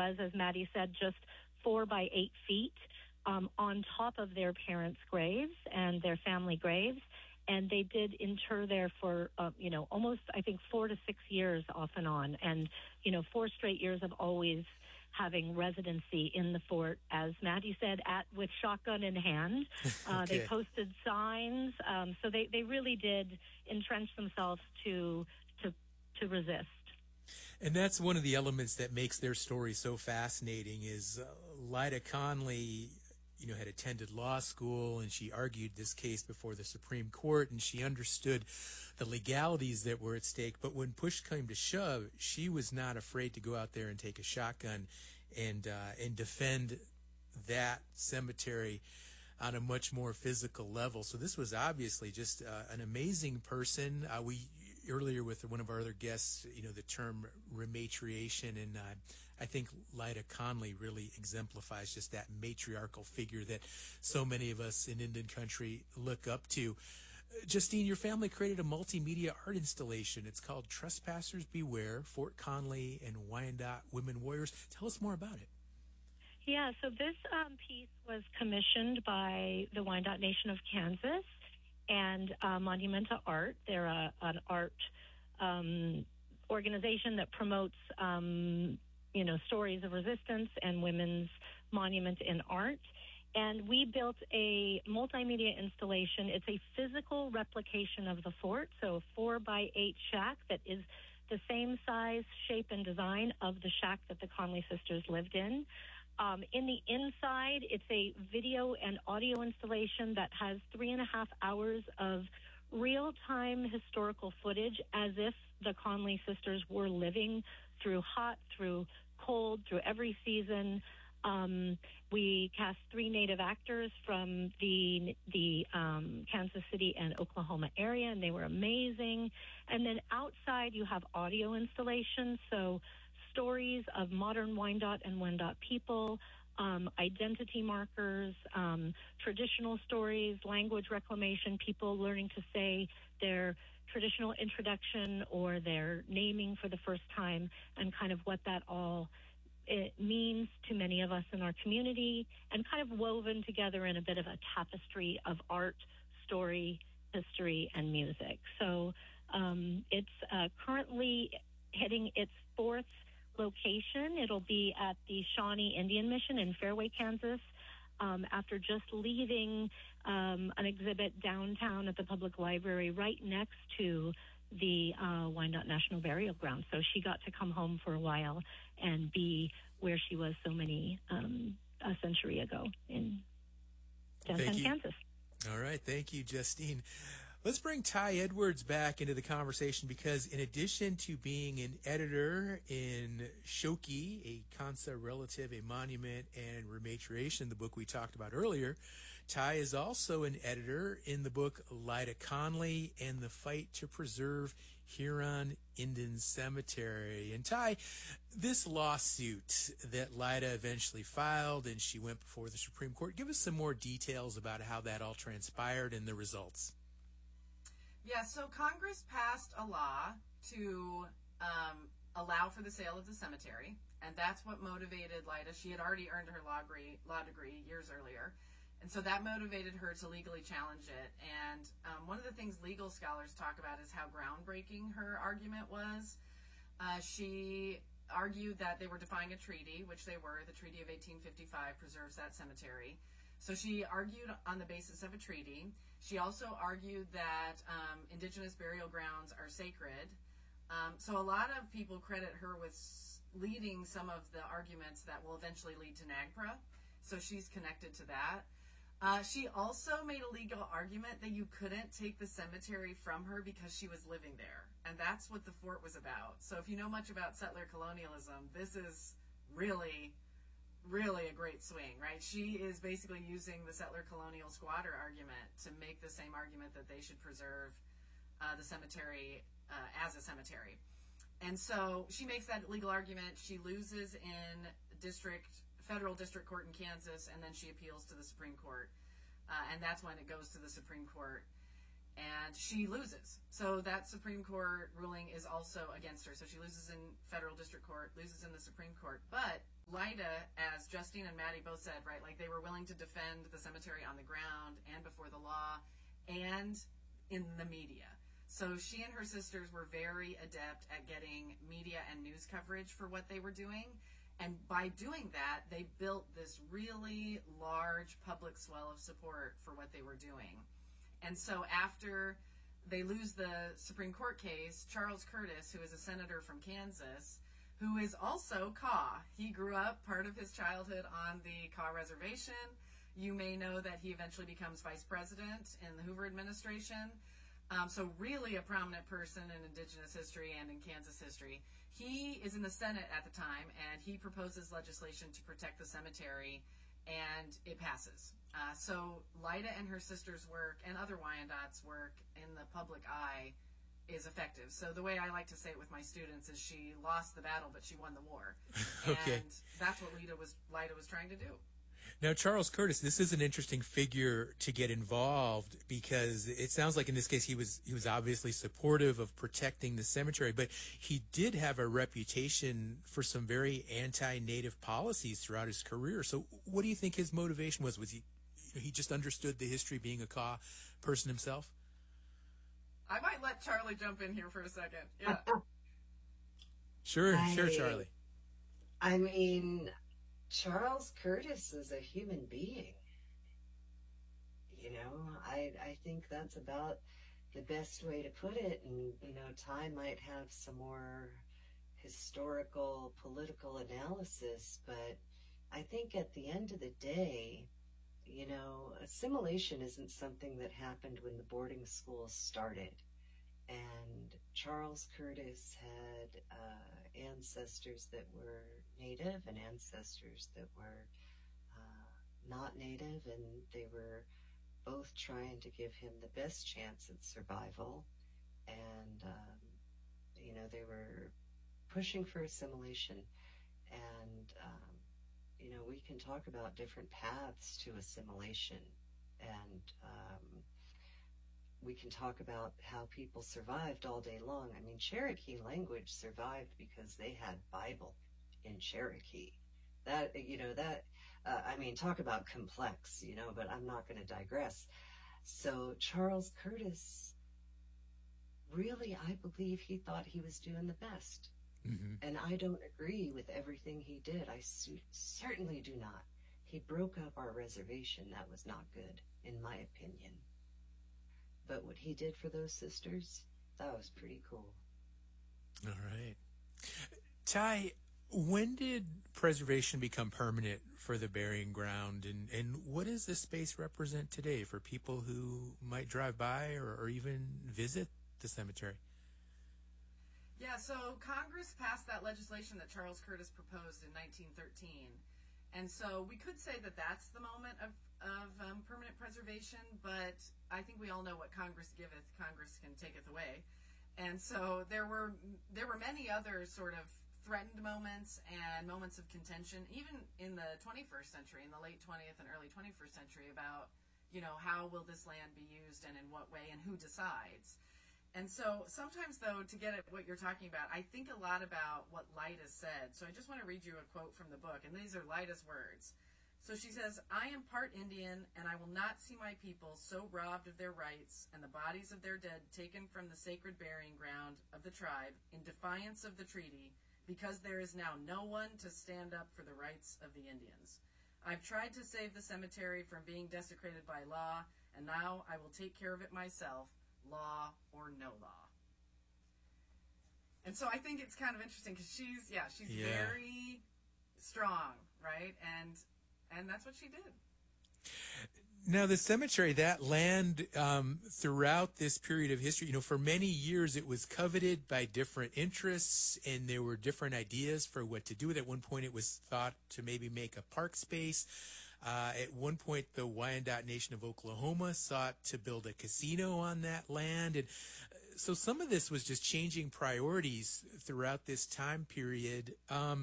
was, as Maddie said, just 4 by 8 feet on top of their parents' graves and their family graves. And they did inter there for, almost, I think, 4 to 6 years off and on. And, 4 straight years of always having residency in the fort, as Maddie said, with shotgun in hand. Okay. They posted signs. So they really did entrench themselves to resist. And that's one of the elements that makes their story so fascinating is Lyda Conley, had attended law school, and she argued this case before the Supreme Court, and she understood the legalities that were at stake. But when push came to shove, she was not afraid to go out there and take a shotgun and defend that cemetery on a much more physical level. So this was obviously just an amazing person. We earlier with one of our other guests, the term rematriation, and I think Lyda Conley really exemplifies just that matriarchal figure that so many of us in Indian country look up to. Justine, your family created a multimedia art installation. It's called Trespassers Beware, Fort Conley and Wyandot Women Warriors. Tell us more about it. Yeah, so this piece was commissioned by the Wyandot Nation of Kansas and Monumenta Art. They're an art organization that promotes, stories of resistance and women's monument in art. And we built a multimedia installation. It's a physical replication of the fort, so a 4 by 8 shack that is the same size, shape, and design of the shack that the Conley sisters lived in. In the inside, it's a video and audio installation that has 3.5 hours of real-time historical footage as if the Conley sisters were living through hot, through cold, through every season. We cast 3 Native actors from the Kansas City and Oklahoma area, and they were amazing. And then outside, you have audio installations, so stories of modern Wyandot and Wendat people, identity markers, traditional stories, language reclamation, people learning to say their traditional introduction or their naming for the first time, and kind of what that all it means to many of us in our community, and kind of woven together in a bit of a tapestry of art, story, history, and music. So it's currently hitting its 4th location. It'll be at the Shawnee Indian Mission in Fairway, Kansas, after just leaving an exhibit downtown at the public library right next to the Wyandot National Burial Ground. So she got to come home for a while and be where she was so many a century ago in downtown Kansas. All right. Thank you, Justine. Let's bring Ty Edwards back into the conversation, because in addition to being an editor in Shoki, a Kansa relative, a monument, and rematriation, the book we talked about earlier, Ty is also an editor in the book Lyda Conley and the Fight to Preserve Huron Indian Cemetery. And Ty, this lawsuit that Lyda eventually filed, and she went before the Supreme Court, give us some more details about how that all transpired and the results. Yeah, so Congress passed a law to allow for the sale of the cemetery, and that's what motivated Lyda. She had already earned her law degree years earlier, and so that motivated her to legally challenge it. And one of the things legal scholars talk about is how groundbreaking her argument was. She argued that they were defying a treaty, which they were. The Treaty of 1855 preserves that cemetery. So she argued on the basis of a treaty. She also argued that indigenous burial grounds are sacred. So a lot of people credit her with leading some of the arguments that will eventually lead to NAGPRA. So she's connected to that. She also made a legal argument that you couldn't take the cemetery from her because she was living there. And that's what the fort was about. So if you know much about settler colonialism, this is really a great swing, right? She is basically using the settler colonial squatter argument to make the same argument that they should preserve the cemetery as a cemetery. And so she makes that legal argument. She loses in federal district court in Kansas, and then she appeals to the Supreme Court. And that's when it goes to the Supreme Court. And she loses. So that Supreme Court ruling is also against her. So she loses in federal district court, loses in the Supreme Court. But Lyda, as Justine and Maddie both said, right, like they were willing to defend the cemetery on the ground and before the law and in the media. So she and her sisters were very adept at getting media and news coverage for what they were doing. And by doing that, they built this really large public swell of support for what they were doing. And so after they lose the Supreme Court case, Charles Curtis, who is a senator from Kansas, who is also Kaw. He grew up part of his childhood on the Kaw Reservation. You may know that he eventually becomes vice president in the Hoover administration. So really a prominent person in Indigenous history and in Kansas history. He is in the Senate at the time, and he proposes legislation to protect the cemetery, and it passes. So Lyda and her sister's work and other Wyandottes' work in the public eye is effective. So the way I like to say it with my students is she lost the battle, but she won the war. Okay. And that's what Lyda was trying to do. Now, Charles Curtis, this is an interesting figure to get involved because it sounds like in this case he was obviously supportive of protecting the cemetery, but he did have a reputation for some very anti-Native policies throughout his career. So what do you think his motivation was? Was he just understood the history being a Kaw person himself? I might let Charlie jump in here for a second. Yeah. Sure, Charlie. I mean, Charles Curtis is a human being. You know, I think that's about the best way to put it. And, you know, Ty might have some more historical, political analysis, but I think at the end of the day, you know, assimilation isn't something that happened when the boarding schools started. And Charles Curtis had ancestors that were Native and ancestors that were not Native, and they were both trying to give him the best chance at survival. And, you know, they were pushing for assimilation. And, you know, we can talk about different paths to assimilation, and we can talk about how people survived all day long. I mean, Cherokee language survived because they had Bible in Cherokee. That, you know, I mean, talk about complex, you know, but I'm not going to digress. So Charles Curtis, really, I believe he thought he was doing the best. Mm-hmm. And I don't agree with everything he did. I certainly do not. He broke up our reservation. That was not good, in my opinion. But what he did for those sisters, that was pretty cool. All right. Ty, when did preservation become permanent for the burying ground, and what does this space represent today for people who might drive by or even visit the cemetery? Yeah, so Congress passed that legislation that Charles Curtis proposed in 1913. And so we could say that that's the moment of permanent preservation, but I think we all know what Congress giveth, Congress can taketh away. And so there were many other sort of threatened moments and moments of contention, even in the 21st century, in the late 20th and early 21st century, about, you know, how will this land be used and in what way and who decides. And so sometimes, though, to get at what you're talking about, I think a lot about what Lyda said. So I just want to read you a quote from the book, and these are Lyda's words. So she says, "I am part Indian, and I will not see my people so robbed of their rights and the bodies of their dead taken from the sacred burying ground of the tribe in defiance of the treaty, because there is now no one to stand up for the rights of the Indians. I've tried to save the cemetery from being desecrated by law, and now I will take care of it myself, law or no law." And so I think it's kind of interesting because she's very strong, right? And that's what she did. Now, the cemetery, that land, throughout this period of history, you know, for many years it was coveted by different interests, and there were different ideas for what to do with it. At one point, it was thought to maybe make a park space. At one point, the Wyandot Nation of Oklahoma sought to build a casino on that land. And so some of this was just changing priorities throughout this time period.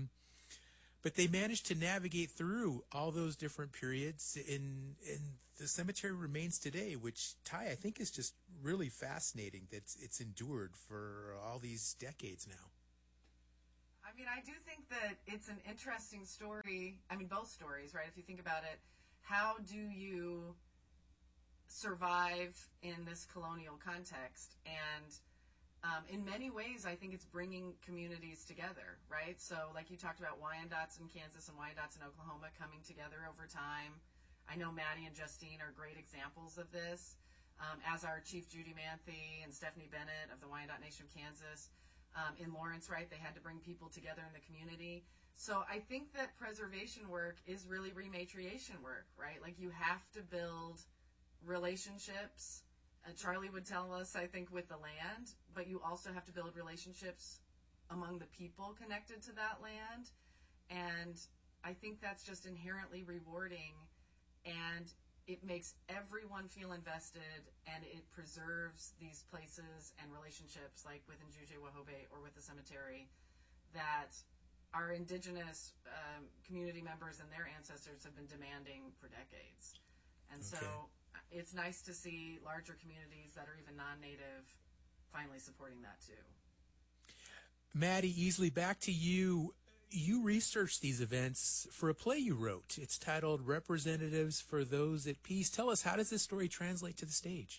But they managed to navigate through all those different periods, and the cemetery remains today, which, Ty, I think is just really fascinating that it's endured for all these decades now. I I mean, I do think that it's an interesting story. I mean, both stories, right? If you think about it, how do you survive in this colonial context? And in many ways, I think it's bringing communities together, right? So like you talked about Wyandottes in Kansas and Wyandottes in Oklahoma coming together over time. I know Maddie and Justine are great examples of this, as are Chief Judy Manthe and Stephanie Bennett of the Wyandotte Nation of Kansas. In Lawrence, right, they had to bring people together in the community. So I think that preservation work is really rematriation work, right? Like you have to build relationships. Charlie would tell us, I think, with the land, but you also have to build relationships among the people connected to that land. And I think that's just inherently rewarding, and it makes everyone feel invested, and it preserves these places and relationships like with Njuje Wahobeh or with the cemetery that our indigenous community members and their ancestors have been demanding for decades. And so it's nice to see larger communities that are even non-native finally supporting that too. Maddie Easley, back to you. You researched these events for a play you wrote. It's titled Representatives for Those at Peace. Tell us, how does this story translate to the stage?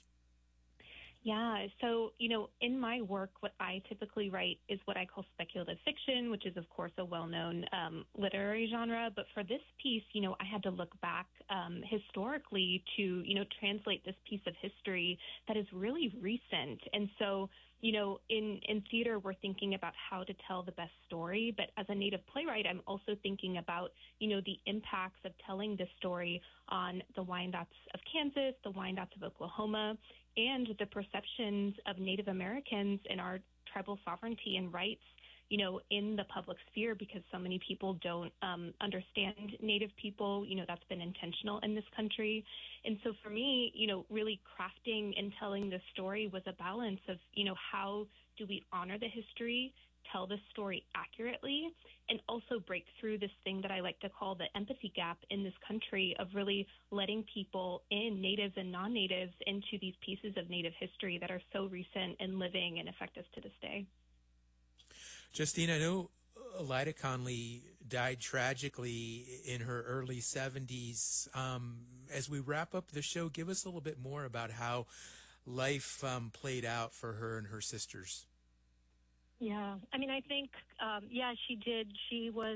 Yeah, so, in my work, what I typically write is what I call speculative fiction, which is, of course, a well-known literary genre. But for this piece, I had to look back historically to, translate this piece of history that is really recent. And so, in theater, we're thinking about how to tell the best story. But as a Native playwright, I'm also thinking about, the impacts of telling this story on the Wyandottes of Kansas, the Wyandottes of Oklahoma, and the perceptions of Native Americans and our tribal sovereignty and rights, in the public sphere, because so many people don't understand Native people. That's been intentional in this country. And so for me, really crafting and telling this story was a balance of, how do we honor the history, tell the story accurately, and also break through this thing that I like to call the empathy gap in this country of really letting people in, natives and non-natives, into these pieces of Native history that are so recent and living and affect us to this day. Justine, I know Lyda Conley died tragically in her early 70s. As we wrap up the show, give us a little bit more about how life played out for her and her sisters. Yeah, I mean, I think, she did. She was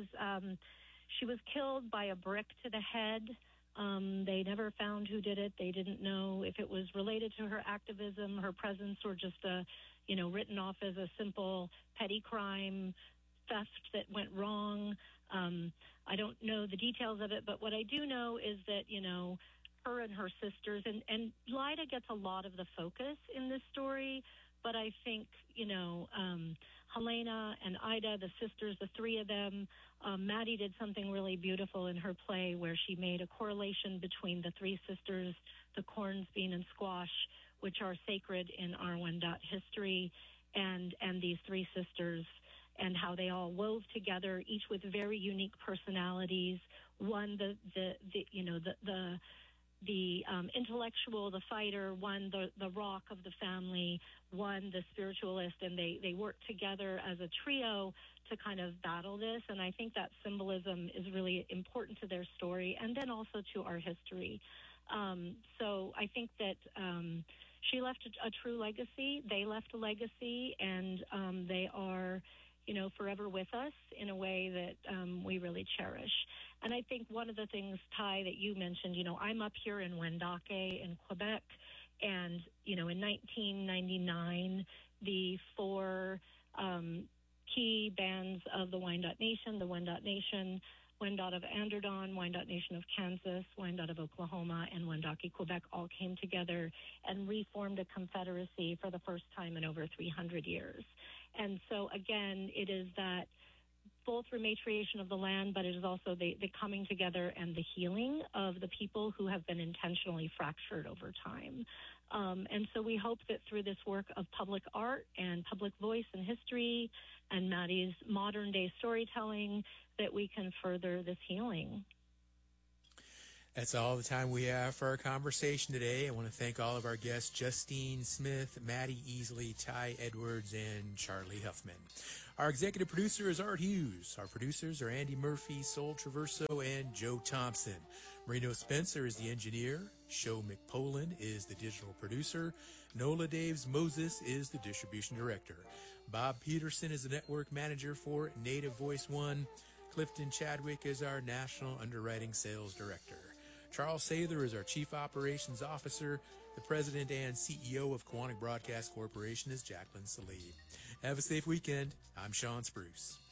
killed by a brick to the head. They never found who did it. They didn't know if it was related to her activism, her presence, or just written off as a simple petty crime, theft that went wrong. I don't know the details of it, but what I do know is that, her and her sisters, and Lyda gets a lot of the focus in this story, but I think, Helena and Ida, the sisters, the three of them, Maddie did something really beautiful in her play where she made a correlation between the three sisters, the corns, bean, and squash, which are sacred in our Wendat history, and these three sisters, and how they all wove together, each with very unique personalities. One, the intellectual, the fighter, one, the rock of the family, one, the spiritualist, and they work together as a trio to kind of battle this. And I think that symbolism is really important to their story, and then also to our history. So I think that she left a true legacy. They left a legacy, and they are, forever with us in a way that we really cherish. And I think one of the things, Ty, that you mentioned, I'm up here in Wendake in Quebec, and, in 1999, the four key bands of the Wyandot Nation, the Wendat Nation, Wendat of Anderdon, Wyandot Nation of Kansas, Wyandot of Oklahoma, and Wendake, Quebec, all came together and reformed a confederacy for the first time in over 300 years. And so, again, it is that both rematriation of the land, but it is also the coming together and the healing of the people who have been intentionally fractured over time. And so we hope that through this work of public art and public voice and history and Maddie's modern day storytelling, that we can further this healing. That's all the time we have for our conversation today. I want to thank all of our guests, Justine Smith, Maddie Easley, Ty Edwards, and Charlie Huffman. Our executive producer is Art Hughes. Our producers are Andy Murphy, Sol Traverso, and Joe Thompson. Marino Spencer is the engineer. Sho McPolin is the digital producer. Nola Daves Moses is the distribution director. Bob Peterson is the network manager for Native Voice One. Clifton Chadwick is our national underwriting sales director. Charles Sather is our Chief Operations Officer. The President and CEO of Quantic Broadcast Corporation is Jacqueline Salib. Have a safe weekend. I'm Sean Spruce.